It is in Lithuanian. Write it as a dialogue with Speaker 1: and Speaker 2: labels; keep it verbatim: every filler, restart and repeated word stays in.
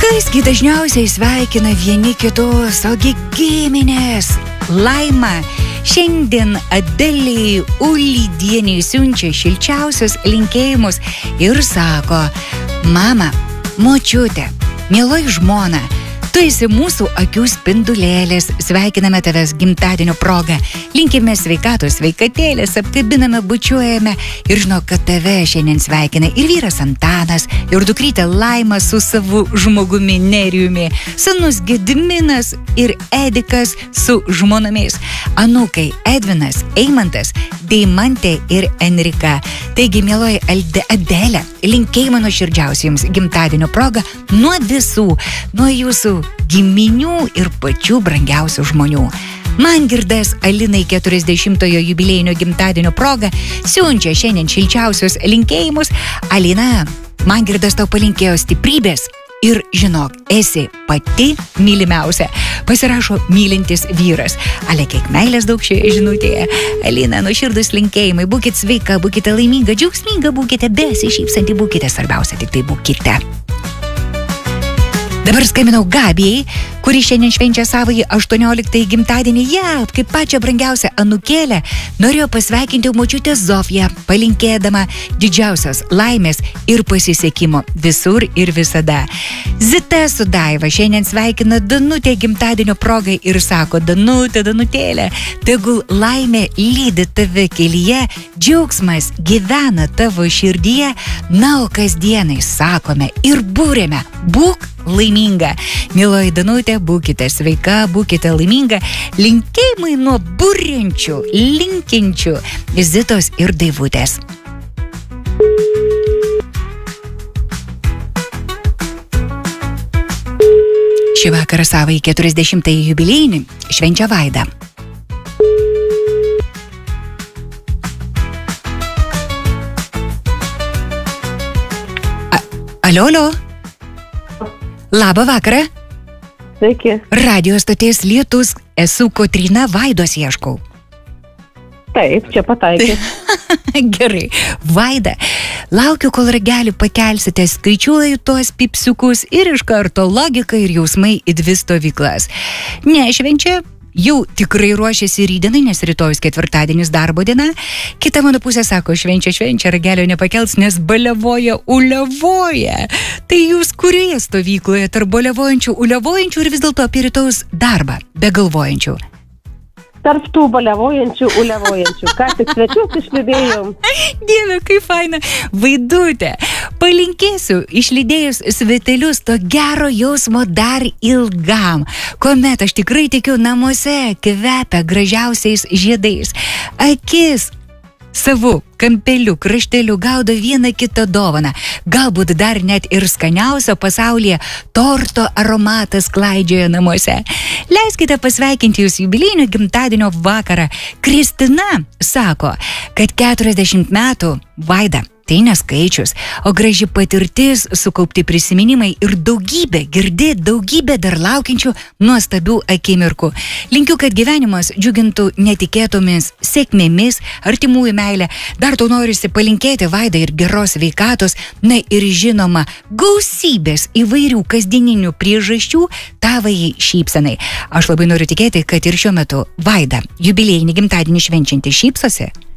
Speaker 1: Kasgi dažniausiai sveikina vieni kitus, ogi giminės. Laima šiandien Adelei Ulydienei siunčia šilčiausius linkėjimus ir sako: mama, močiutė, mieloji žmona, tu esi mūsų akių spindulėlis, sveikiname tavęs gimtadienio proga, linkime sveikatos, sveikatėlės, apkabiname, bučiuojame ir žinau, kad tave šiandien sveikina ir vyras Antanas, ir dukrytė Laima su savu žmogumi Nerijumi, sūnus Gediminas ir Edikas su žmonomis, anūkai Edvinas, Eimantas, Deimantė ir Enrika. Taigi, mieloji Adelė, linkėjimai nuoširdžiausiai jums gimtadienio proga nuo visų, nuo jūsų giminių ir pačių brangiausių žmonių. Mangirdas Alinai keturiasdešimtojo jubiliejinio gimtadienio proga siunčia šiandien šilčiausius linkėjimus. Alina, Mangirdas tau palinkėjo stiprybės ir žinok, esi pati mylimiausia. Pasirašo mylintis vyras. Ale, kiek meilės daug šioje žinutėje. Alina, nuoširdus linkėjimai, būkite sveika, būkite laiminga, džiaugsminga, būkite besišypsanti, būkite, svarbiausia, tik tai būkite. Dabar skambinau Gabijai, kuri šiandien švenčia savąjį aštuonioliktąjį gimtadienį. Ja, kaip pačią brangiausią anūkėlę, norėjo pasveikinti močiutę Zofiją, palinkėdama didžiausios laimės ir pasisekimo visur ir visada. Zita su Daiva šiandien sveikina Danutę gimtadienio progai ir sako: Danutė, Danutėlė, tegul laimė lydi tave kelyje, džiaugsmas gyvena tavo širdyje, na, o kasdienai sakome ir būrėme, būk laiminga. Mieloji Danutė, būkite sveika, būkite laiminga. Linkėjimai nuo būrinčių, linkinčių Zitos ir Daivutės. Šį vakarą savąjį keturiasdešimtąjį jubiliejinį švenčia Vaida. A- Alio, alio. Labą vakarą.
Speaker 2: Sveiki.
Speaker 1: Radio stoties Lietus, esu Kotryna, Vaidos ieškau.
Speaker 2: Taip, čia pataikė.
Speaker 1: Gerai. Vaida, laukiu, kol ragelį pakelsite, skaičiuoju tuos pipsiukus ir iš karto logika ir jausmai į dvi stovyklas. Nešvenčia, jau tikrai ruošiasi rydienai, nes rytojus ketvirtadienis darbo diena. Kita mano pusė sako: švenčia, švenčia, ragelio nepakels, nes baliavoja, uliavoja. Tai jūs kurioje stovykloje tarp baliavojančių, uliavojančių ir vis dėlto apie rytojus darbą, be galvojančių?
Speaker 2: Tarp tų baliavojančių, uliavojančių. Ką tik svečius išlydėjom.
Speaker 1: Dieve, kaip faina. Vaidutė, palinkėsiu išlydėjus svetelius to gero jausmo dar ilgam, kuomet aš tikrai tikiu namuose kvepia gražiausiais žiedais. Akis savo kampeliu, krašteliu gaudo vieną kitą dovaną. Galbūt dar net ir skaniausio pasaulyje torto aromatas klaidžioja namuose. Leiskite pasveikinti jūs jubiliejinio gimtadienio vakarą. Kristina sako, kad keturiasdešimt metų, Vaida, tai neskaičius, o graži patirtis, sukaupti prisiminimai ir daugybė, girdi, daugybė dar laukiančių nuostabių akimirkų. Linkiu, kad gyvenimas džiugintų netikėtomis sėkmėmis, artimųjų meilę. Dar tau norisi palinkėti, Vaida, ir geros sveikatos, na ir žinoma, gausybės įvairių kasdieninių priežasčių tavai šypsenai. Aš labai noriu tikėti, kad ir šiuo metu Vaida, jubiliejinį gimtadienį švenčianti, šypsosi.